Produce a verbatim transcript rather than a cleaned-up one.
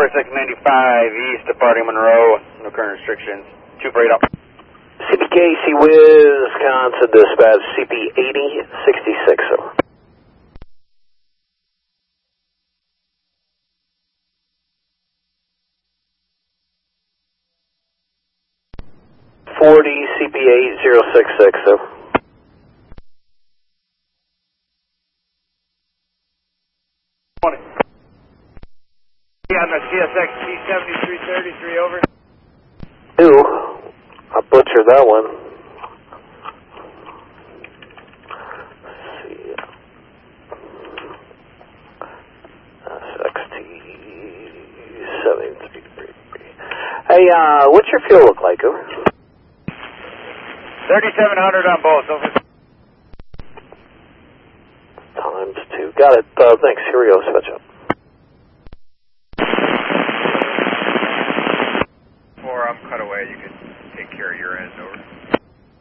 over, six ninety-five east, departing Monroe, no current restrictions. two for eight up. C P K, C-Wisconsin dispatch, C P eighty sixty-six, over. forty, C P eight zero six six, over. twenty. On the C S X T seventy-three thirty-three, over. Two, I butchered that one. Let's see. S X T seventy-three thirty-three. Hey, uh, what's your fuel look like, over? thirty-seven hundred on both, over. Times two. Got it. Uh, thanks. Here we go. Switch up. Four, I'm cut away. You can take care of your end, over.